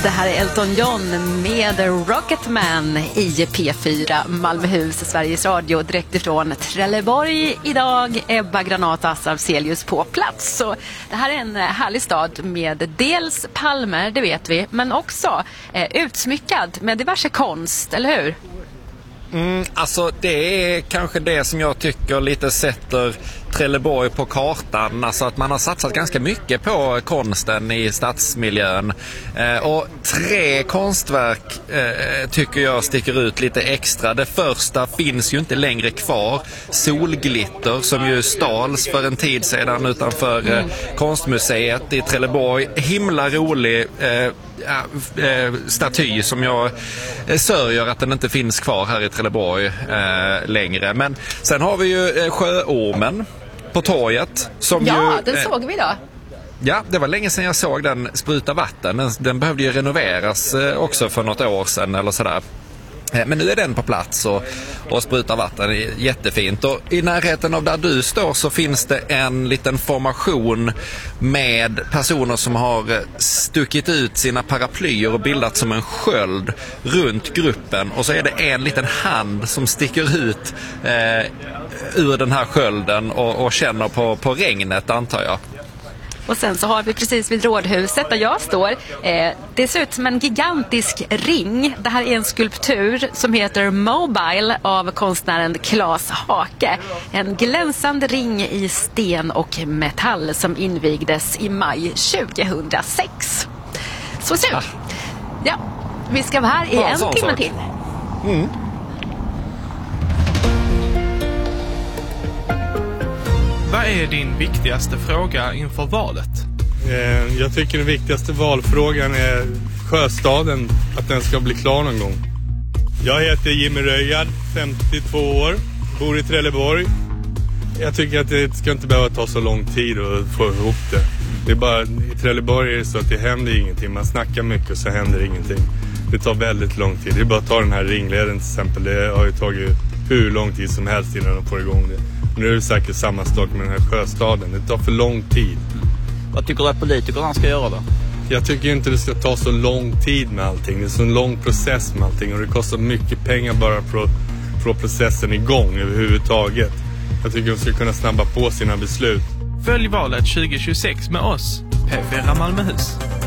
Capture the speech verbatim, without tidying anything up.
Det här är Elton John med Rocketman i P fyra Malmöhus, Sveriges Radio, direkt ifrån Trelleborg. Idag Ebba Granat Afzelius på plats. Så det här är en härlig stad med dels palmer, det vet vi, men också eh, utsmyckad med diverse konst, eller hur? Mm, alltså det är kanske det som jag tycker lite sätter Trelleborg på kartan. Alltså att man har satsat ganska mycket på konsten i stadsmiljön. Eh, och tre konstverk eh, tycker jag sticker ut lite extra. Det första finns ju inte längre kvar. Solglitter som ju stals för en tid sedan utanför eh, konstmuseet i Trelleborg. Himla rolig eh, äh, staty som jag eh, sörjer att den inte finns kvar här i Trelleborg eh, längre. Men sen har vi ju eh, Sjöormen på torget. Som ja, ju, den såg vi då. Ja, det var länge sedan jag såg den spruta vatten. Den, den behövde ju renoveras eh, också för något år sedan eller sådär. Eh, men nu är den på plats och, och sprutar vatten. Jättefint. Och i närheten av där du står så finns det en liten formation med personer som har stuckit ut sina paraplyer och bildat som en sköld runt gruppen. Och så är det en liten hand som sticker ut eh, ur den här skölden och, och känner på, på regnet, antar jag. Och sen så har vi precis vid rådhuset där jag står, eh, det ser ut som en gigantisk ring. Det här är en skulptur som heter Mobile av konstnären Claes Hake. En glänsande ring i sten och metall som invigdes i maj tjugohundrasex. Så ser det ut. Ja, vi ska vara här i Bara en sån timme sak. till. Mm. Vad är din viktigaste fråga inför valet? Eh, jag tycker den viktigaste valfrågan är Sjöstaden, att den ska bli klar någon gång. Jag heter Jimmy Röjard, femtiotvå år, bor i Trelleborg. Jag tycker att det ska inte behöva ta så lång tid att få ihop det. Det är bara, i Trelleborg är det så att det händer ingenting. Man snackar mycket och så händer ingenting. Det tar väldigt lång tid. Det är bara att ta den här ringleden till exempel. Det har ju tagit hur lång tid som helst innan de får igång det. Nu är det säkert samma sak med den här Sjöstaden. Det tar för lång tid. Vad tycker du att politikerna ska göra då? Jag tycker inte det ska ta så lång tid med allting. Det är så en lång process med allting. Och det kostar mycket pengar bara för att få processen igång överhuvudtaget. Jag tycker de ska kunna snabba på sina beslut. Följ valet tjugo tjugosex med oss, P fyra Malmöhus.